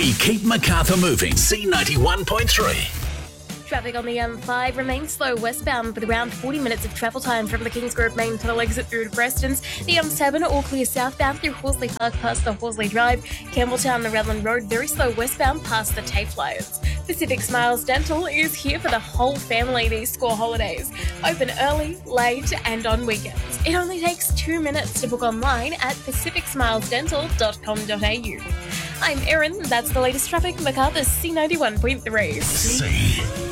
We keep Macarthur moving. C91.3. Traffic on the M5 remains slow westbound with around 40 minutes of travel time from the Kingsgrove main tunnel exit through to Prestons. The M7 all clear southbound through Horsley Park past the Horsley Drive. Campbelltown and Redland Road very slow westbound past the Tayflyers. Pacific Smiles Dental is here for the whole family these school holidays. Open early, late and on weekends. It only takes 2 minutes to book online at pacificsmilesdental.com.au. I'm Erin, that's the latest traffic, Macarthur's C91.3. C.